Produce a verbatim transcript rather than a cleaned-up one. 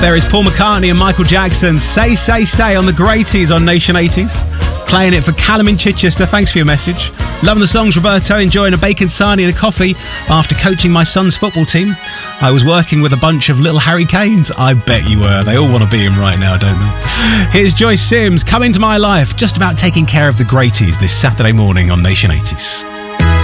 There is Paul McCartney and Michael Jackson. Say, say, say on the Greaties on Nation eighties. Playing it for Callum in Chichester. Thanks for your message. Loving the songs, Roberto. Enjoying a bacon sarnie and a coffee after coaching my son's football team. I was working with a bunch of little Harry Kanes. I bet you were. They all want to be him right now, don't they? Here's Joyce Sims, Come Into My Life. Just about taking care of the Greaties this Saturday morning on Nation eighties.